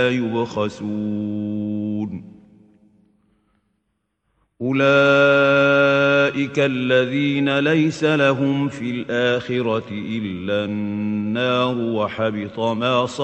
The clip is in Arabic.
يبخسون أولئك الذين ليس لهم في الآخرة إلا النار وحبط ما